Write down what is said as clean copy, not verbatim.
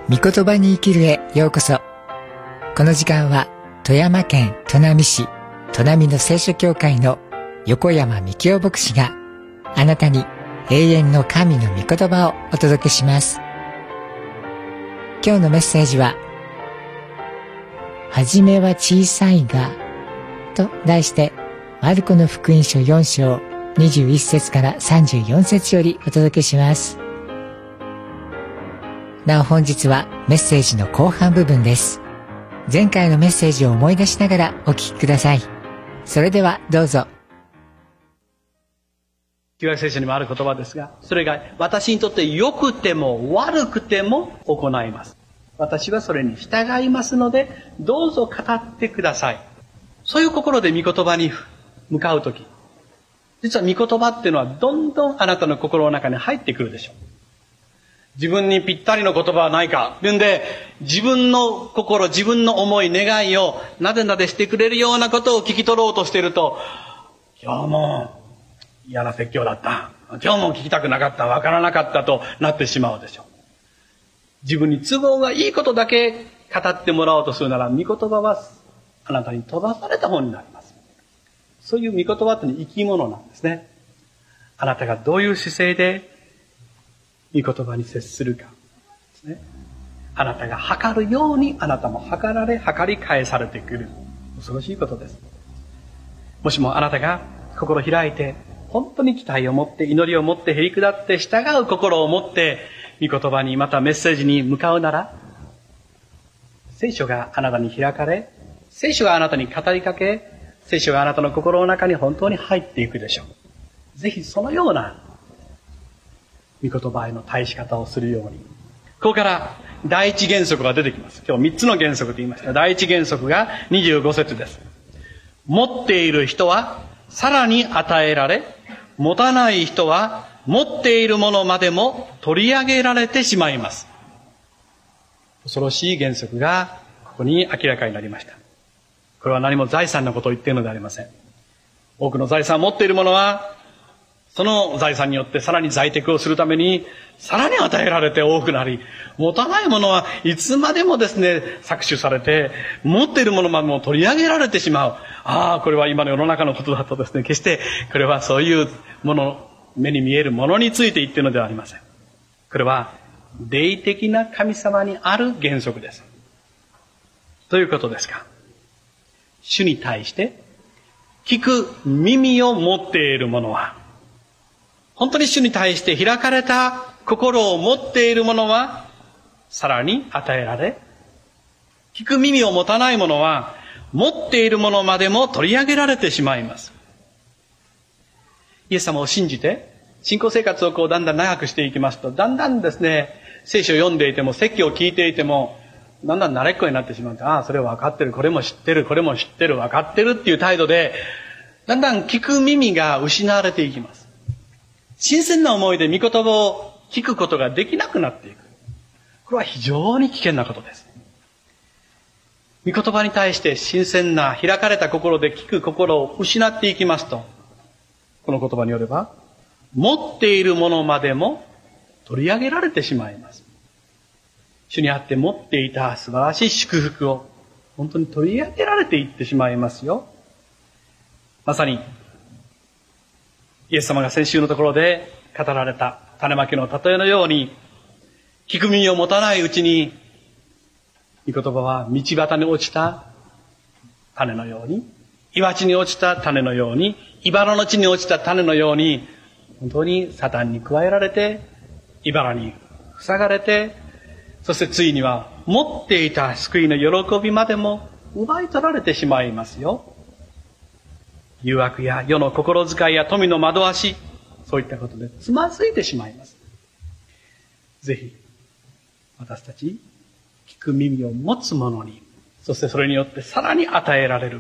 御言葉に生きるへようこそ。この時間は富山県砺波市砺波の聖書教会の横山幹夫牧師があなたに永遠の神の御言葉をお届けします。今日のメッセージは、はじめは小さいがと題して、マルコの福音書4章21節から34節よりお届けします。なお本日はメッセージの後半部分です。前回のメッセージを思い出しながらお聞きください。それではどうぞ。 旧約聖書にもある言葉ですが、それが私にとって良くても悪くても行います。私はそれに従いますので、どうぞ語ってください。そういう心で御言葉に向かうとき、実は御言葉っていうのはどんどんあなたの心の中に入ってくるでしょう。自分にぴったりの言葉はないかっていうんで、自分の心、自分の思い、願いをなでなでしてくれるようなことを聞き取ろうとしていると、今日も嫌な説教だった。今日も聞きたくなかった。わからなかったとなってしまうでしょう。自分に都合がいいことだけ語ってもらおうとするなら、御言葉はあなたに閉ざされた本になります。そういう御言葉って生き物なんですね。あなたがどういう姿勢で御言葉に接するかですね。あなたが測るようにあなたも測られ、測り返されてくる。恐ろしいことです。もしもあなたが心を開いて、本当に期待を持って、祈りを持って、へり下って従う心を持って、御言葉にまたメッセージに向かうなら、聖書があなたに開かれ、聖書があなたに語りかけ、聖書があなたの心の中に本当に入っていくでしょう。ぜひそのような御言葉への対し方をするように。ここから第一原則が出てきます。今日3つの原則と言いました。第一原則が25節です。持っている人はさらに与えられ、持たない人は持っているものまでも取り上げられてしまいます。恐ろしい原則がここに明らかになりました。これは何も財産のことを言っているのではありません。多くの財産を持っている者は、その財産によってさらに財テクをするために、さらに与えられて多くなり、持たない者はいつまでもですね、搾取されて、持っているものまでも取り上げられてしまう。これは今の世の中のことだとですね、決して、これはそういうもの、目に見えるものについて言っているのではありません。これは、霊的な神様にある原則です。どういうことですか？主に対して、聞く耳を持っている者は、本当に主に対して開かれた心を持っている者は、さらに与えられ、聞く耳を持たない者は、持っているものまでも取り上げられてしまいます。イエス様を信じて、信仰生活をだんだん長くしていきますと、だんだんですね、聖書を読んでいても、説教を聞いていても、だんだん慣れっこになってしまって、それは分かってる、これも知ってる、これも知ってる、分かってるっていう態度で、だんだん聞く耳が失われていきます。新鮮な思いで御言葉を聞くことができなくなっていく。これは非常に危険なことです。御言葉に対して新鮮な開かれた心で聞く心を失っていきますと、この言葉によれば、持っているものまでも取り上げられてしまいます。主にあって持っていた素晴らしい祝福を本当に取り上げられていってしまいますよ。まさにイエス様が先週のところで語られた種まきの例えのように、聞く耳を持たないうちに、御言葉は道端に落ちた種のように、岩地に落ちた種のように、茨の地に落ちた種のように、本当にサタンに加えられて、茨に塞がれて、そしてついには持っていた救いの喜びまでも奪い取られてしまいますよ。誘惑や世の心遣いや富の惑わし、そういったことでつまずいてしまいます。ぜひ、私たち、聞く耳を持つ者に、そしてそれによってさらに与えられる